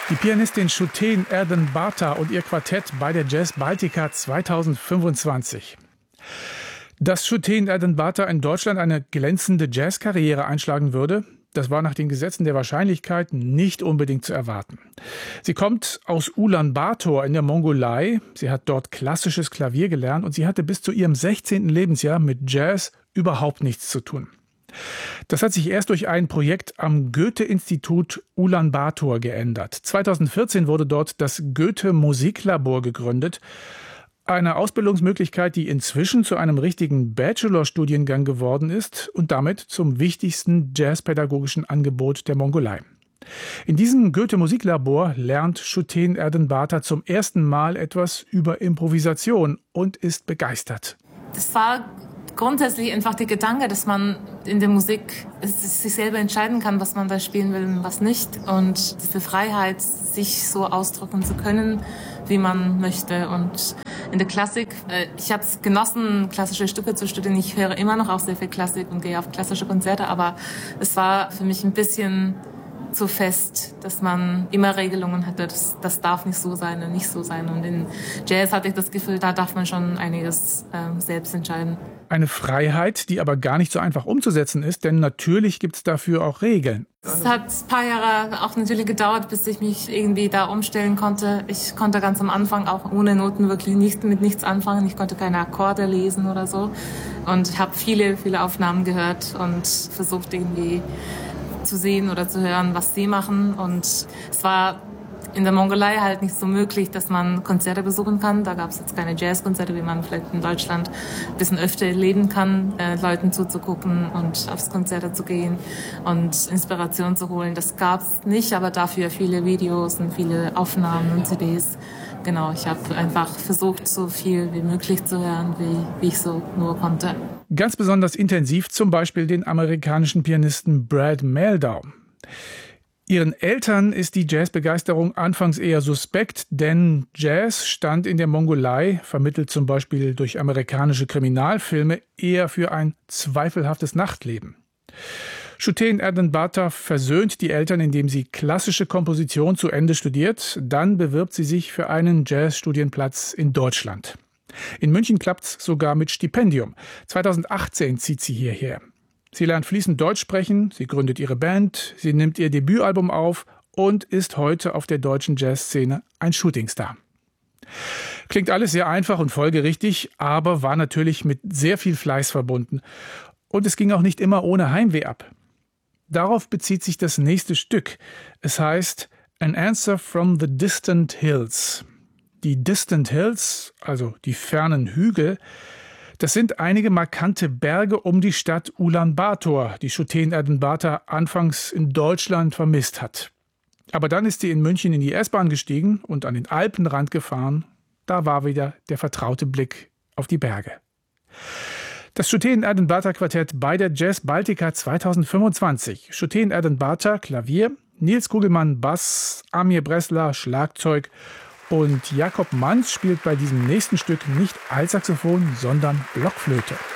Die Pianistin Shooten Erden-Bata und ihr Quartett bei der Jazz Baltica 2025. Dass Shooten Erden-Bata in Deutschland eine glänzende Jazzkarriere einschlagen würde, das war nach den Gesetzen der Wahrscheinlichkeit nicht unbedingt zu erwarten. Sie kommt aus Ulaanbaatar in der Mongolei. Sie hat dort klassisches Klavier gelernt und sie hatte bis zu ihrem 16. Lebensjahr mit Jazz überhaupt nichts zu tun. Das hat sich erst durch ein Projekt am Goethe-Institut Ulaanbaatar geändert. 2014 wurde dort das Goethe-Musiklabor gegründet. Eine Ausbildungsmöglichkeit, die inzwischen zu einem richtigen Bachelorstudiengang geworden ist und damit zum wichtigsten jazzpädagogischen Angebot der Mongolei. In diesem Goethe-Musiklabor lernt Shooten Erden-Bata zum ersten Mal etwas über Improvisation und ist begeistert. Das war grundsätzlich einfach der Gedanke, dass man in der Musik sich selber entscheiden kann, was man da spielen will und was nicht. Und diese Freiheit, sich so ausdrücken zu können, wie man möchte. Und in der Klassik, ich habe es genossen, klassische Stücke zu studieren. Ich höre immer noch auch sehr viel Klassik und gehe auf klassische Konzerte. Aber es war für mich ein bisschen zu fest, dass man immer Regelungen hatte. Das darf nicht so sein und nicht so sein. Und in Jazz hatte ich das Gefühl, da darf man schon einiges selbst entscheiden. Eine Freiheit, die aber gar nicht so einfach umzusetzen ist, denn natürlich gibt es dafür auch Regeln. Es hat ein paar Jahre auch natürlich gedauert, bis ich mich irgendwie da umstellen konnte. Ich konnte ganz am Anfang auch ohne Noten wirklich mit nichts anfangen. Ich konnte keine Akkorde lesen oder so. Und ich habe viele Aufnahmen gehört und versucht irgendwie zu sehen oder zu hören, was sie machen. Und es war in der Mongolei halt nicht so möglich, dass man Konzerte besuchen kann. Da gab es jetzt keine Jazzkonzerte, wie man vielleicht in Deutschland ein bisschen öfter erleben kann, Leuten zuzugucken und aufs Konzerte zu gehen und Inspiration zu holen. Das gab es nicht, aber dafür viele Videos und viele Aufnahmen und CDs. Genau, ich habe einfach versucht, so viel wie möglich zu hören, wie ich so nur konnte. Ganz besonders intensiv zum Beispiel den amerikanischen Pianisten Brad Mehldau. Ihren Eltern ist die Jazzbegeisterung anfangs eher suspekt, denn Jazz stand in der Mongolei, vermittelt zum Beispiel durch amerikanische Kriminalfilme, eher für ein zweifelhaftes Nachtleben. Shooten Erden-Bata versöhnt die Eltern, indem sie klassische Komposition zu Ende studiert. Dann bewirbt sie sich für einen Jazzstudienplatz in Deutschland. In München klappt's sogar mit Stipendium. 2018 zieht sie hierher. Sie lernt fließend Deutsch sprechen, sie gründet ihre Band, sie nimmt ihr Debütalbum auf und ist heute auf der deutschen Jazzszene ein Shootingstar. Klingt alles sehr einfach und folgerichtig, aber war natürlich mit sehr viel Fleiß verbunden. Und es ging auch nicht immer ohne Heimweh ab. Darauf bezieht sich das nächste Stück. Es heißt An Answer from the Distant Hills. Die Distant Hills, also die fernen Hügel, das sind einige markante Berge um die Stadt Ulaanbaatar, die Shooten Erden-Bata anfangs in Deutschland vermisst hat. Aber dann ist sie in München in die S-Bahn gestiegen und an den Alpenrand gefahren. Da war wieder der vertraute Blick auf die Berge. Das Shooten Erden-Bata Quartett bei der Jazz Baltica 2025. Shooten Erden-Bata Klavier, Nils Kugelmann Bass, Amir Bressler Schlagzeug und Jakob Manz spielt bei diesem nächsten Stück nicht Altsaxophon, sondern Blockflöte.